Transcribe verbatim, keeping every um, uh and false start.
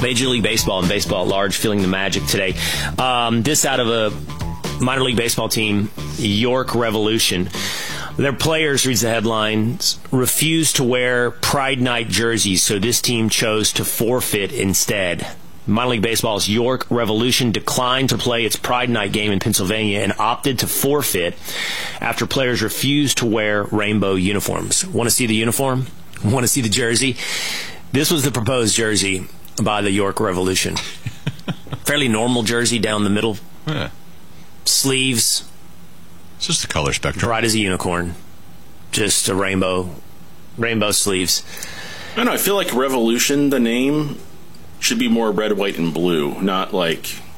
Major League Baseball and baseball at large feeling the magic today. Um, this out of a minor league baseball team, York Revolution. Their players, reads the headlines, refused to wear Pride Night jerseys, so this team chose to forfeit instead. Minor League Baseball's York Revolution declined to play its Pride Night game in Pennsylvania and opted to forfeit after players refused to wear rainbow uniforms. Want to see the uniform? Want to see the jersey? This was the proposed jersey by the York Revolution. Fairly normal jersey down the middle. Yeah. Sleeves. It's just the color spectrum. Bright as a unicorn. Just a rainbow. Rainbow sleeves. I don't know. I feel like Revolution, the name, should be more red, white, and blue. Not like